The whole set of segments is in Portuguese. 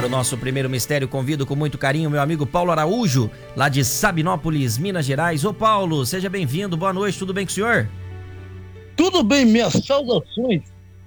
o nosso primeiro mistério, convido com muito carinho meu amigo Paulo Araújo, lá de Sabinópolis, Minas Gerais. Ô Paulo, seja bem-vindo, boa noite, tudo bem com o senhor? Tudo bem, minhas saudações.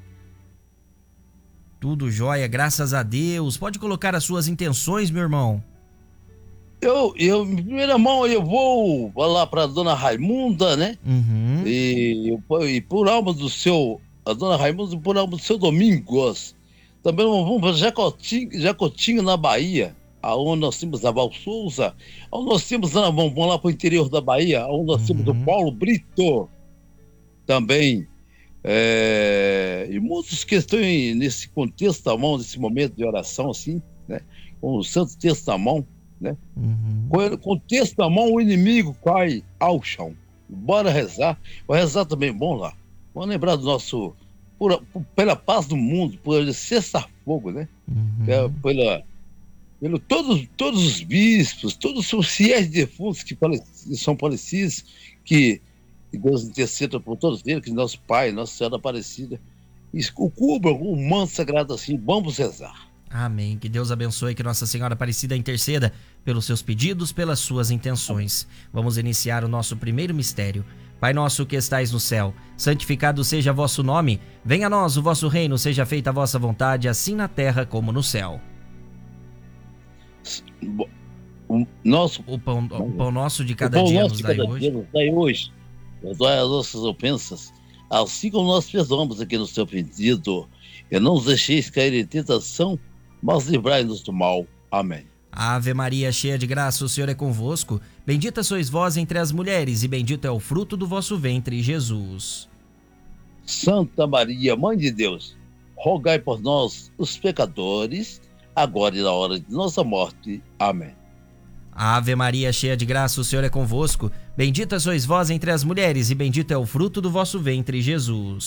Tudo jóia, graças a Deus. Pode colocar as suas intenções, meu irmão. Em primeira mão, eu vou falar para a dona Raimunda, né? Uhum. E por alma do seu, a dona Raimunda, por alma do seu Domingos. Também vamos para Jacotinho, na Bahia, aonde nós temos a Val Souza, aonde nós temos, vamos lá para o interior da Bahia, aonde nós temos o Paulo Brito, também. E muitos que estão nesse contexto da mão, nesse momento de oração, assim, né? Com o Santo Texto na mão, né? Com o texto na mão, o inimigo cai ao chão. Bora rezar. Vou rezar também, bom lá. Vamos lembrar do nosso... pela paz do mundo, por ele cessar-fogo, né? Todos os bispos, todos os fiéis defuntos que são falecidos, que Deus interceda por todos eles, que nosso Pai, Nossa Senhora Aparecida, o cubra com um manto sagrado assim. Vamos rezar. Amém. Que Deus abençoe, que Nossa Senhora Aparecida interceda pelos seus pedidos, pelas suas intenções. Vamos iniciar o nosso primeiro mistério. Pai nosso que estais no céu, santificado seja vosso nome. Venha a nós o vosso reino, seja feita a vossa vontade, assim na terra como no céu. O pão nosso de cada dia nos dai hoje. Perdoai as nossas ofensas, assim como nós perdoamos aqui no seu pedido. E não nos deixeis cair em tentação, mas livrai-nos do mal. Amém. Ave Maria, cheia de graça, o Senhor é convosco. Bendita sois vós entre as mulheres, e bendito é o fruto do vosso ventre, Jesus. Santa Maria, Mãe de Deus, rogai por nós, os pecadores, agora e na hora de nossa morte. Amém. Ave Maria, cheia de graça, o Senhor é convosco. Bendita sois vós entre as mulheres, e bendito é o fruto do vosso ventre, Jesus.